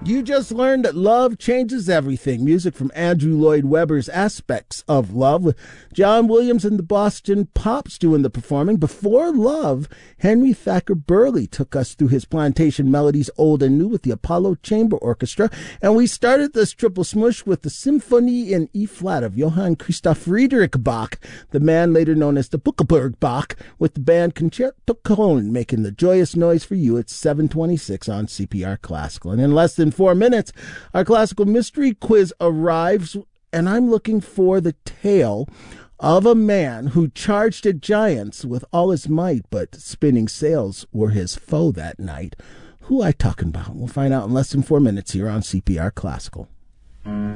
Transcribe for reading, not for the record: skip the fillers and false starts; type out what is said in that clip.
You just learned that love changes everything. Music from Andrew Lloyd Webber's Aspects of Love, with John Williams and the Boston Pops doing the performing. Before Love, Henry Thacker Burley took us through his Plantation Melodies Old and New with the Apollo Chamber Orchestra. And we started this triple smush with the Symphonie in E-flat of Johann Christoph Friedrich Bach, the man later known as the Buckelberg Bach, with the band Concerto Cologne making the joyous noise for you at 7:26 on CPR Classical. And in less than 4 minutes, our classical mystery quiz arrives, and I'm looking for the tale of a man who charged at giants with all his might, but spinning sails were his foe that night. Who I talking about? We'll find out in less than 4 minutes here on CPR Classical.